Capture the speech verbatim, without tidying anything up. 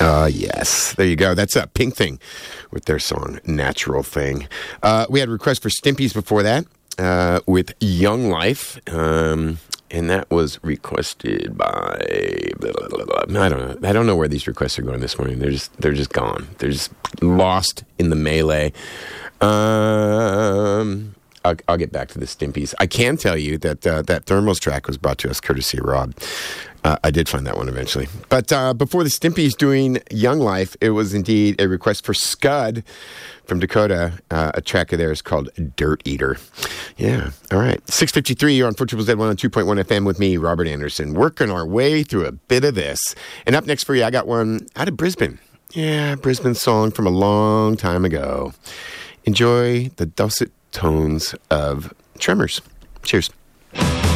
Uh, yes. There you go. That's a Pink Thing with their song Natural Thing. Uh, we had a request for Stimpies before that uh, with Young Life. Um, and that was requested by... Blah, blah, blah, blah. I don't know. I don't know where these requests are going this morning. They're just, they're just gone. They're just lost in the melee. Um... I'll, I'll get back to the Stimpies. I can tell you that uh, that Thermals track was brought to us courtesy of Rob. Uh, I did find that one eventually. But uh, before the Stimpies doing Young Life, it was indeed a request for Scud from Dakota. Uh, a track of theirs called Dirt Eater. Yeah, all right. six fifty-three, you're on four Z Z one oh two point one F M with me, Robert Anderson, working our way through a bit of this. And up next for you, I got one out of Brisbane. Yeah, Brisbane song from a long time ago. Enjoy the dulcet tones of Tremors. Cheers.